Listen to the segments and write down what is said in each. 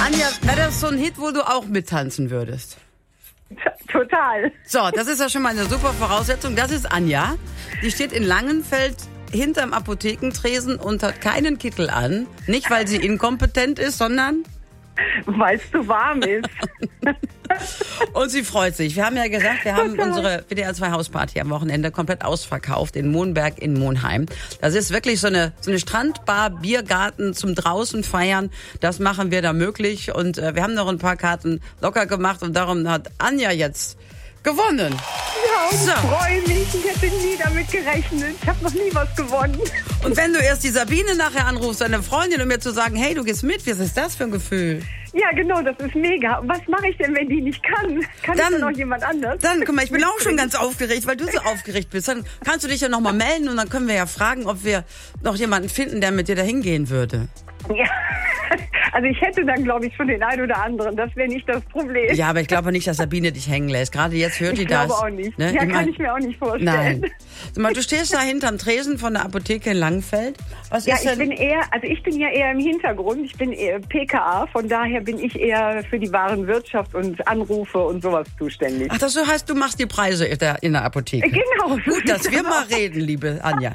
Anja, wäre das so ein Hit, wo du auch mittanzen würdest? Total. So, das ist ja schon mal eine super Voraussetzung. Das ist Anja. Die steht in Langenfeld hinterm Apothekentresen und hat keinen Kittel an. Nicht, weil sie inkompetent ist, sondern... Weil es zu warm ist. Und sie freut sich. Wir haben ja gesagt, wir haben unsere WDR 2 Hausparty am Wochenende komplett ausverkauft in Monberg in Monheim. Das ist wirklich so eine Strandbar, Biergarten zum draußen feiern. Das machen wir da möglich. Und wir haben noch ein paar Karten locker gemacht und darum hat Anja jetzt gewonnen. Ja, und ich freue mich. Ich hätte nie damit gerechnet. Ich habe noch nie was gewonnen. Und wenn du erst die Sabine nachher anrufst, deine Freundin, um mir zu sagen, hey, du gehst mit, was ist das für ein Gefühl? Ja, genau, das ist mega. Und was mache ich denn, wenn die nicht kann? Kann dann noch jemand anders? Dann, guck mal, ich bin auch schon ganz aufgeregt, weil du so aufgeregt bist. Dann kannst du dich ja nochmal melden und dann können wir ja fragen, ob wir noch jemanden finden, der mit dir da hingehen würde. Ja, also ich hätte dann, glaube ich, schon den einen oder anderen. Das wäre nicht das Problem. Ja, aber ich glaube nicht, dass Sabine dich hängen lässt. Gerade jetzt hört die das. Ich glaube auch nicht. Ne? Ja, kann ich mir auch nicht vorstellen. Nein. Sag mal, du stehst da hinterm Tresen von der Apotheke in Langenfeld. Was ja, ist denn? ich bin ja eher im Hintergrund. Ich bin eher PKA, von daher bin ich eher für die Warenwirtschaft und Anrufe und sowas zuständig. Ach, das heißt, du machst die Preise in der Apotheke. Genau. Gut, dass wir mal reden, liebe Anja.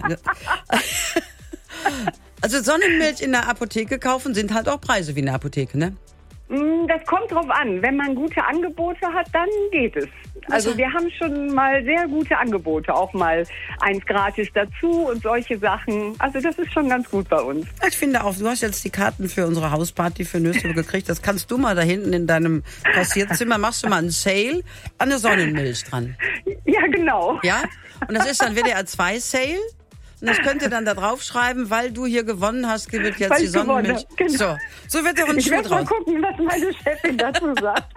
Also Sonnenmilch in der Apotheke kaufen sind halt auch Preise wie in der Apotheke, ne? Das kommt drauf an. Wenn man gute Angebote hat, dann geht es. Also wir haben schon mal sehr gute Angebote, auch mal eins gratis dazu und solche Sachen. Also das ist schon ganz gut bei uns. Ich finde auch, du hast jetzt die Karten für unsere Hausparty für Nösel gekriegt. Das kannst du mal da hinten in deinem Passierzimmer, machst du mal einen Sale an der Sonnenmilch dran. Ja, genau. Ja? Und das ist dann WDR 2 Sale. Und das könnt ihr dann da draufschreiben, weil du hier gewonnen hast, wird jetzt die Sonnenmilch. Genau. So wird doch ein Schuh draus. Ich werde mal gucken, was meine Chefin dazu sagt.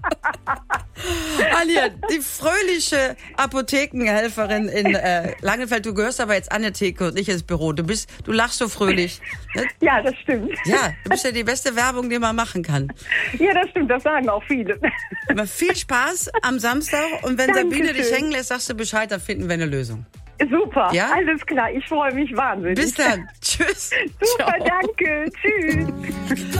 Anja, die fröhliche Apothekenhelferin in Langenfeld. Du gehörst aber jetzt an der Theke und nicht ins Büro. Du lachst so fröhlich. Ne? Ja, das stimmt. Ja, du bist ja die beste Werbung, die man machen kann. Ja, das stimmt. Das sagen auch viele. Aber viel Spaß am Samstag. Und wenn Sabine dich hängen lässt, sagst du Bescheid, dann finden wir eine Lösung. Super, ja? Alles klar. Ich freue mich wahnsinnig. Bis dann. Tschüss. Super, Ciao. danke. Tschüss.